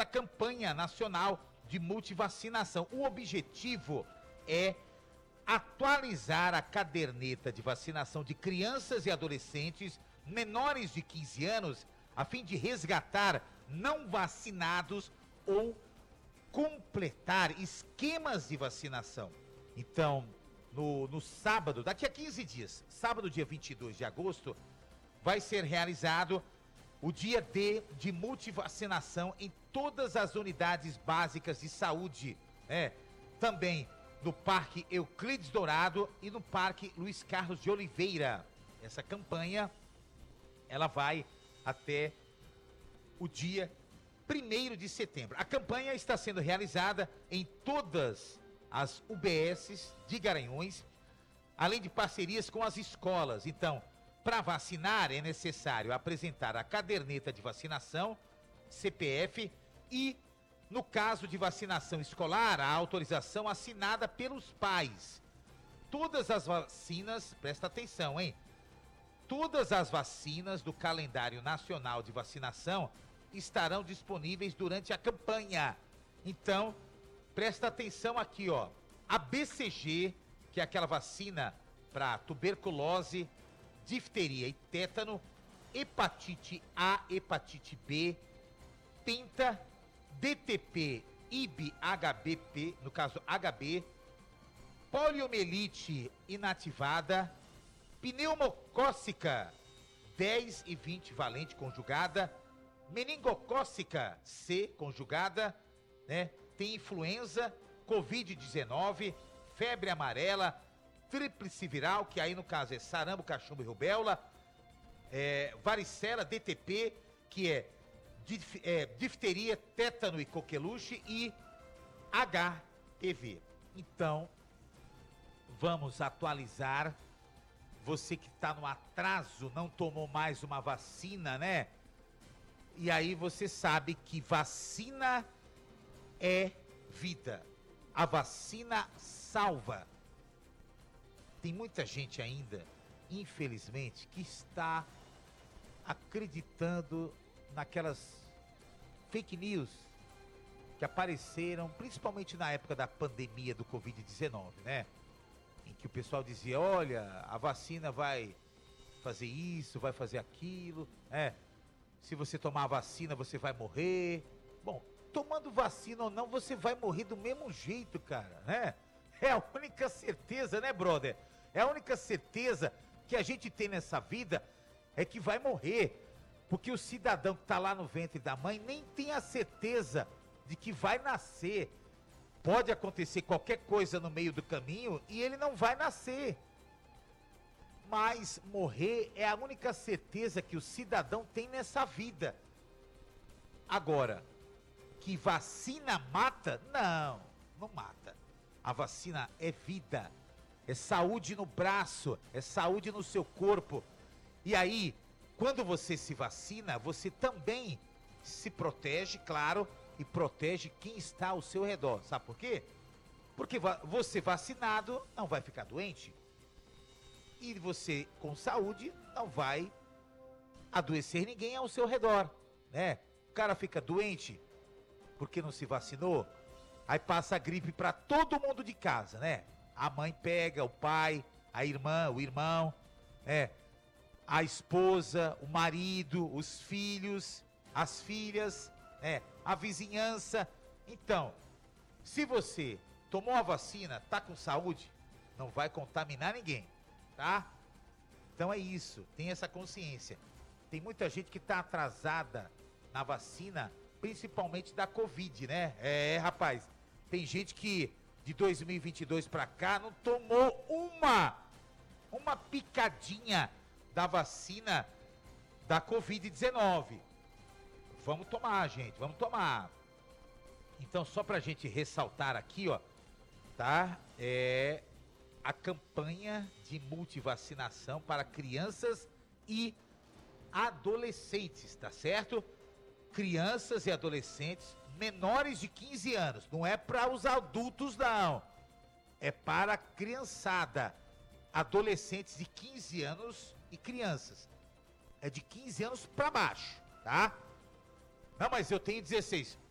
esta campanha nacional de multivacinação. O objetivo é atualizar a caderneta de vacinação de crianças e adolescentes menores de 15 anos, a fim de resgatar não vacinados ou completar esquemas de vacinação. Então, no sábado, daqui a 15 dias, sábado, dia 22 de agosto, vai ser realizado o dia D de multivacinação em todas as unidades básicas de saúde, também no Parque Euclides Dourado e no Parque Luiz Carlos de Oliveira. Essa campanha, ela vai até o dia 1º de setembro. A campanha está sendo realizada em todas as UBSs de Garanhuns, além de parcerias com as escolas. Então, para vacinar é necessário apresentar a caderneta de vacinação, CPF e, no caso de vacinação escolar, a autorização assinada pelos pais. Todas as vacinas, presta atenção, hein? Todas as vacinas do calendário nacional de vacinação estarão disponíveis durante a campanha. Então, presta atenção aqui, ó. A BCG, que é aquela vacina para tuberculose, difteria e tétano, hepatite A, hepatite B, penta, DTP, IB, HBP, no caso HB, poliomielite inativada, pneumocócica 10 e 20 valente conjugada, meningocócica C conjugada, tem influenza, Covid-19, febre amarela, tríplice viral, que aí no caso é sarampo, cachumba e rubéola, varicela, DTP, que é difteria, tétano e coqueluche, e HPV. Então, vamos atualizar. Você que está no atraso, não tomou mais uma vacina, né? E aí você sabe que vacina é vida. A vacina salva. Tem muita gente ainda, infelizmente, que está acreditando naquelas fake news que apareceram, principalmente na época da pandemia do Covid-19, né? Em que o pessoal dizia, olha, a vacina vai fazer isso, vai fazer aquilo, se você tomar a vacina você vai morrer. Bom, tomando vacina ou não, você vai morrer do mesmo jeito, cara, né? É a única certeza, né, brother? É a única certeza que a gente tem nessa vida, é que vai morrer. Porque o cidadão que tá lá no ventre da mãe nem tem a certeza de que vai nascer. Pode acontecer qualquer coisa no meio do caminho e ele não vai nascer. Mas morrer é a única certeza que o cidadão tem nessa vida. Agora, que vacina mata? Não, não mata. A vacina é vida, é saúde no braço, é saúde no seu corpo. E aí, quando você se vacina, você também se protege, claro, e protege quem está ao seu redor. Sabe por quê? Porque você vacinado não vai ficar doente. E você com saúde não vai adoecer ninguém ao seu redor, né? O cara fica doente porque não se vacinou, aí passa a gripe para todo mundo de casa, né? A mãe pega, o pai, a irmã, o irmão, a esposa, o marido, os filhos, as filhas, a vizinhança. Então, se você tomou a vacina, tá com saúde, não vai contaminar ninguém, tá? Então é isso, tem essa consciência. Tem muita gente que tá atrasada na vacina, principalmente da Covid, né? Rapaz, tem gente que de 2022 pra cá não tomou uma picadinha da vacina da Covid-19. Vamos tomar, gente, vamos tomar. Então, só pra gente ressaltar aqui, ó, tá? A campanha de multivacinação para crianças e adolescentes, tá certo? Crianças e adolescentes menores de 15 anos. Não é para os adultos, não. É para a criançada. Adolescentes de 15 anos e crianças. É de 15 anos para baixo, tá? Não, mas eu tenho 16.